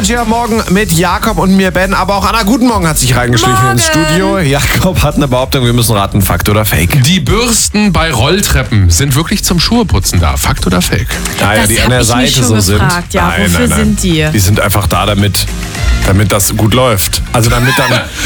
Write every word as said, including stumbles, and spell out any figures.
Energy am Morgen mit Jakob und mir, Ben. Aber auch Anna, guten Morgen, hat sich reingeschlichen Morgen. ins Studio. Jakob hat eine Behauptung, wir müssen raten, Fakt oder Fake. Die Bürsten bei Rolltreppen sind wirklich zum Schuheputzen da. Fakt oder Fake? Naja, Das die hab an der ich mich Seite schon so sind. gefragt, ja. Nein, Wofür nein, nein. sind die? Die sind einfach da, damit, damit das gut läuft. Also damit dann